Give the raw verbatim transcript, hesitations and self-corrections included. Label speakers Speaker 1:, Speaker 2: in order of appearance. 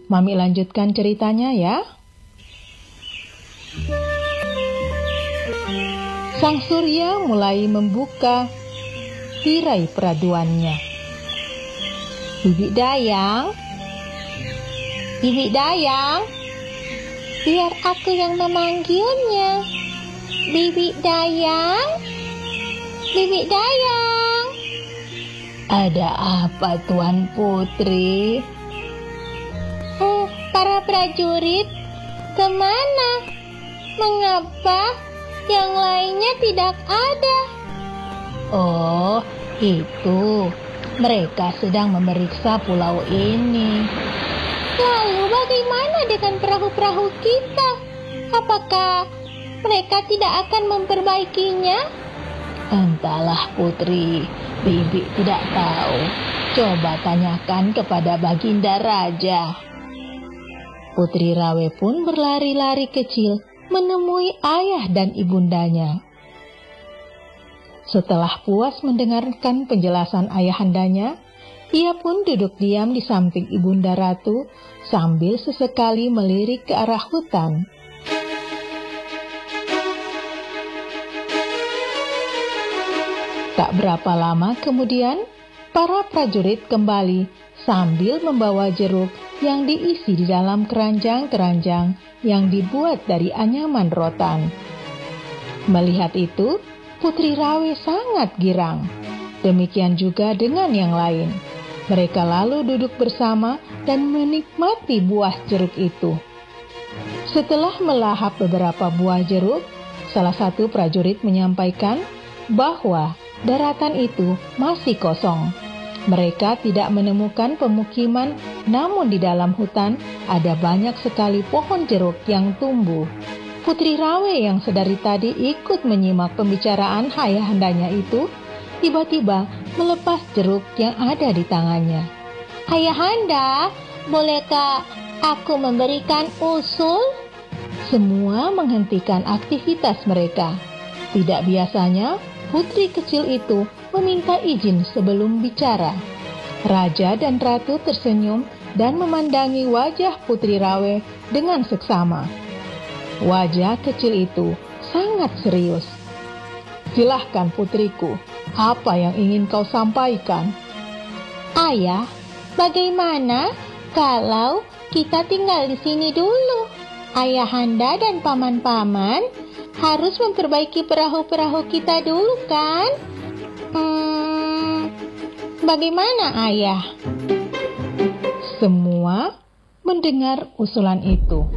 Speaker 1: Mami lanjutkan ceritanya ya. Sang surya mulai membuka tirai peraduannya. Bibi Dayang, Bibi Dayang, biar aku yang memanggilnya. Bibi Dayang, Bibi Dayang. Ada apa, Tuan Putri? Eh, para prajurit kemana? Mengapa yang lainnya tidak ada? Oh, itu mereka sedang memeriksa pulau ini. Lalu bagaimana dengan perahu-perahu kita? Apakah mereka tidak akan memperbaikinya? Entahlah Putri, Bibi tidak tahu. Coba tanyakan kepada Baginda Raja. Putri Rawe pun berlari-lari kecil menemui ayah dan ibundanya. Setelah puas mendengarkan penjelasan ayahandanya, ia pun duduk diam di samping ibunda ratu sambil sesekali melirik ke arah hutan. Tak berapa lama kemudian, para prajurit kembali sambil membawa jeruk yang diisi di dalam keranjang-keranjang yang dibuat dari anyaman rotan. Melihat itu, Putri Rawe sangat girang. Demikian juga dengan yang lain. Mereka lalu duduk bersama dan menikmati buah jeruk itu. Setelah melahap beberapa buah jeruk, salah satu prajurit menyampaikan bahwa daratan itu masih kosong. Mereka tidak menemukan pemukiman, namun di dalam hutan ada banyak sekali pohon jeruk yang tumbuh. Putri Rawe yang sedari tadi ikut menyimak pembicaraan ayahandanya itu, tiba-tiba melepas jeruk yang ada di tangannya. Ayahanda, bolehkah aku memberikan usul? Semua menghentikan aktivitas mereka. Tidak biasanya, putri kecil itu meminta izin sebelum bicara. Raja dan ratu tersenyum dan memandangi wajah Putri Rawe dengan seksama. Wajah kecil itu sangat serius. Silahkan putriku, apa yang ingin kau sampaikan? Ayah, bagaimana kalau kita tinggal di sini dulu? Ayahanda dan paman-paman harus memperbaiki perahu-perahu kita dulu kan? Hmm, bagaimana ayah? Semua mendengar usulan itu.